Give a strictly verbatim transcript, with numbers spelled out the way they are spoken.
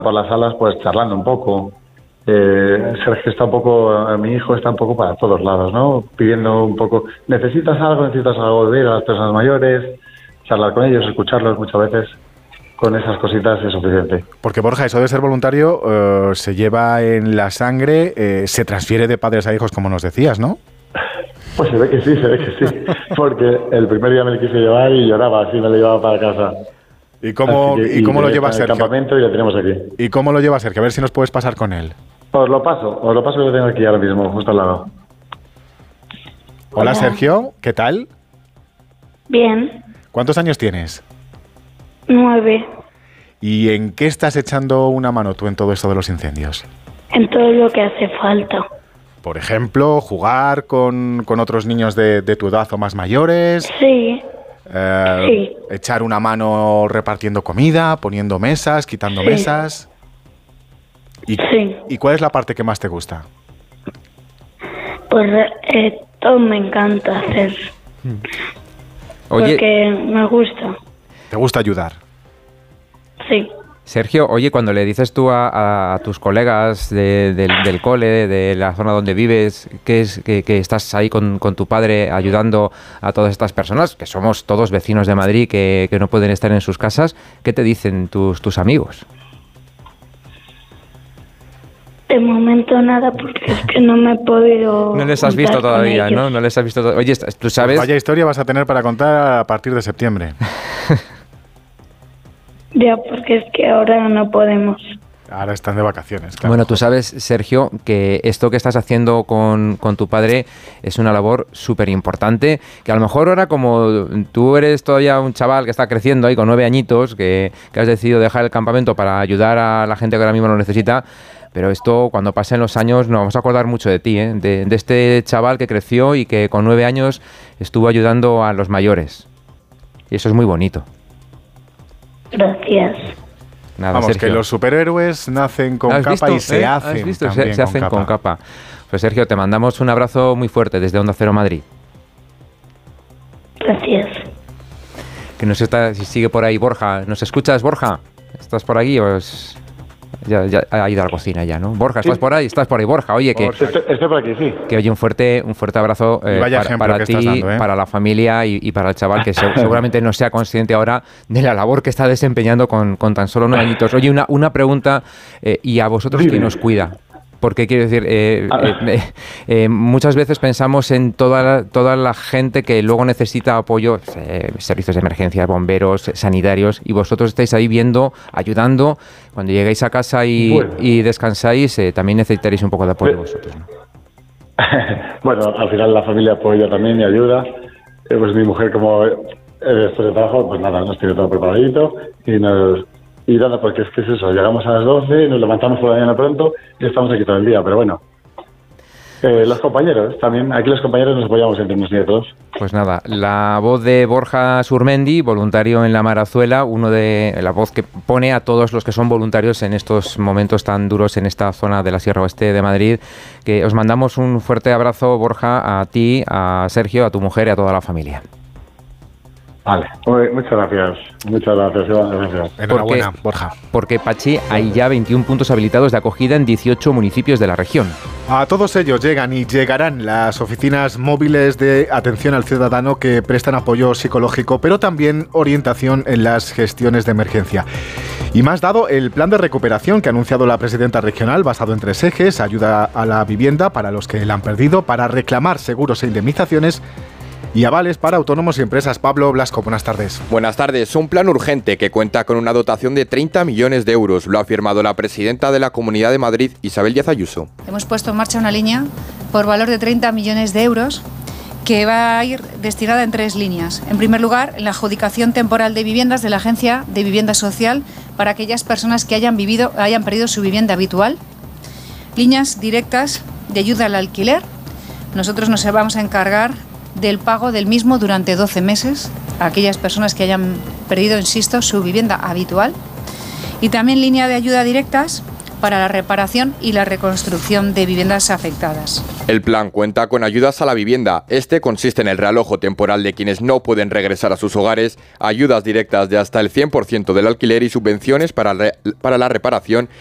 por las salas, pues charlando un poco. Eh, Sergio está un poco, eh, mi hijo está un poco para todos lados, ¿no? Pidiendo un poco, ¿necesitas algo? ¿Necesitas algo de ver a las personas mayores? Charlar con ellos, escucharlos muchas veces. Con esas cositas es suficiente. Porque, Borja, eso de ser voluntario eh, se lleva en la sangre, eh, se transfiere de padres a hijos, como nos decías, ¿no? Pues se ve que sí, se ve que sí. Porque el primer día me lo quise llevar y lloraba, así me lo llevaba para casa. ¿Y cómo, que, ¿y cómo y lo lleva Sergio? En el campamento y lo tenemos aquí. ¿Y cómo lo lleva Sergio? A ver si nos puedes pasar con él. Os lo paso, os lo paso que lo tengo aquí ahora mismo, justo al lado. Hola, Hola. Sergio, ¿qué tal? Bien. ¿Cuántos años tienes? Nueve. ¿Y en qué estás echando una mano tú en todo esto de los incendios? En todo lo que hace falta. Por ejemplo, jugar con, con otros niños de, de tu edad o más mayores. Sí. Eh, sí. Echar una mano repartiendo comida, poniendo mesas, quitando sí. mesas. ¿Y, sí. ¿Y cuál es la parte que más te gusta? Pues eh, todo me encanta hacer. Oye, porque me gusta. ¿Te gusta ayudar? Sí. Sergio, oye, cuando le dices tú a, a tus colegas de, de, del cole, de la zona donde vives, que, es, que, que estás ahí con, con tu padre ayudando a todas estas personas, que somos todos vecinos de Madrid, que, que no pueden estar en sus casas, ¿qué te dicen tus, tus amigos? De momento nada, porque es que no me he podido... No les has visto todavía, ¿no? No les has visto to- Oye, tú sabes... Pues vaya historia vas a tener para contar a partir de septiembre. Ya, porque es que ahora no podemos. Ahora están de vacaciones, claro. Bueno, tú sabes, Sergio, que esto que estás haciendo con, con tu padre es una labor súper importante, que a lo mejor ahora, como tú eres todavía un chaval que está creciendo ahí con nueve añitos, que, que has decidido dejar el campamento para ayudar a la gente que ahora mismo lo necesita, pero esto, cuando pasen los años, nos vamos a acordar mucho de ti, ¿eh? de, de este chaval que creció y que con nueve años estuvo ayudando a los mayores. Y eso es muy bonito. Gracias. Nada, Vamos, Sergio. que los superhéroes nacen con capa visto, y se eh? hacen ¿Has visto? también Se, se hacen con capa. con capa. Pues Sergio, te mandamos un abrazo muy fuerte desde Onda Cero Madrid. Gracias. Que nos está, si sigue por ahí Borja. ¿Nos escuchas, Borja? ¿Estás por aquí o es...? Ya, ya ha ido a la cocina ya, ¿no? Borja, ¿estás sí. por ahí? ¿Estás por ahí, Borja? Oye, que... Estoy, estoy por aquí, sí. Que oye, un fuerte, un fuerte abrazo eh, para, para ti, dando, ¿eh? para la familia y, y para el chaval, que se, seguramente no sea consciente ahora de la labor que está desempeñando con, con tan solo nueve añitos. Oye, una, una pregunta, eh, ¿y a vosotros quién os cuida? Porque quiero decir, eh, eh, eh, muchas veces pensamos en toda la, toda la gente que luego necesita apoyo, eh, servicios de emergencia, bomberos, sanitarios, y vosotros estáis ahí viendo, ayudando. Cuando llegáis a casa y, bueno. y descansáis, eh, también necesitaréis un poco de apoyo vosotros, ¿no? Bueno, al final la familia apoya también y ayuda. Eh, pues mi mujer, como eh, después de trabajo, pues nada, nos tiene todo preparadito y nos... Y nada, porque es que es eso, llegamos a las doce, nos levantamos por la mañana pronto y estamos aquí todo el día, pero bueno. Eh, los compañeros, también, aquí los compañeros nos apoyamos entre nosotros. Pues nada, la voz de Borja Surmendi, voluntario en La Marazuela, uno de la voz que pone a todos los que son voluntarios en estos momentos tan duros en esta zona de la Sierra Oeste de Madrid, que os mandamos un fuerte abrazo, Borja, a ti, a Sergio, a tu mujer y a toda la familia. Vale, muchas gracias, muchas gracias, gracias. Enhorabuena, Borja. Porque, Pachi, hay ya veintiún puntos habilitados de acogida en dieciocho municipios de la región. A todos ellos llegan y llegarán las oficinas móviles de atención al ciudadano que prestan apoyo psicológico, pero también orientación en las gestiones de emergencia. Y más dado el plan de recuperación que ha anunciado la presidenta regional, basado en tres ejes: ayuda a la vivienda para los que la han perdido, para reclamar seguros e indemnizaciones, y avales para autónomos y empresas. Pablo Blasco, buenas tardes. Buenas tardes. Un plan urgente que cuenta con una dotación de treinta millones de euros. Lo ha afirmado la presidenta de la Comunidad de Madrid, Isabel Díaz Ayuso. Hemos puesto en marcha una línea por valor de treinta millones de euros que va a ir destinada en tres líneas. En primer lugar, en la adjudicación temporal de viviendas de la Agencia de Vivienda Social para aquellas personas que hayan, vivido, hayan perdido su vivienda habitual. Líneas directas de ayuda al alquiler. Nosotros nos vamos a encargar del pago del mismo durante doce meses a aquellas personas que hayan perdido, insisto, su vivienda habitual. Y también línea de ayuda directas para la reparación y la reconstrucción de viviendas afectadas. El plan cuenta con ayudas a la vivienda. Este consiste en el realojo temporal de quienes no pueden regresar a sus hogares, ayudas directas de hasta el cien por ciento del alquiler y subvenciones para, re- para la reparación